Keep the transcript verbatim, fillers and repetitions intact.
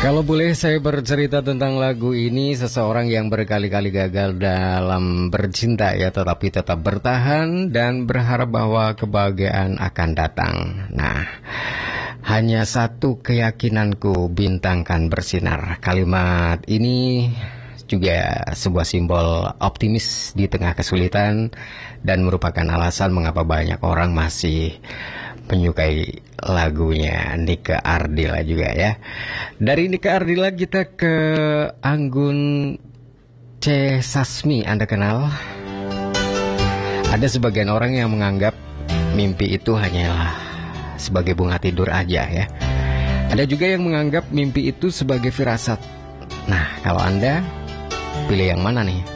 Kalau boleh saya bercerita tentang lagu ini, seseorang yang berkali-kali gagal dalam bercinta ya, tetapi tetap bertahan dan berharap bahwa kebahagiaan akan datang. Nah, hanya satu keyakinanku bintangkan bersinar. Kalimat ini juga sebuah simbol optimis di tengah kesulitan dan merupakan alasan mengapa banyak orang masih menyukai lagunya Nike Ardila juga ya. Dari Nike Ardila kita ke Anggun C. Sasmi. Anda kenal? Ada sebagian orang yang menganggap mimpi itu hanyalah sebagai bunga tidur aja ya. Ada juga yang menganggap mimpi itu sebagai firasat. Nah, kalau Anda pilih yang mana nih?